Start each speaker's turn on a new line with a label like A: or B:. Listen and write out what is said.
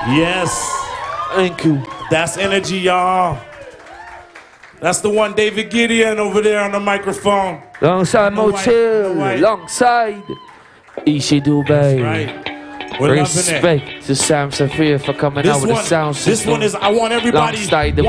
A: Yes.
B: Thank you.
A: That's energy, y'all. That's the one, David Gideon over there on the microphone.
B: Alongside Motil, alongside Ishi Dubai.
A: Right. We're
B: Respect to Sam Safir for coming out with the sound system.
A: This one is, I want everybody,
B: alongside the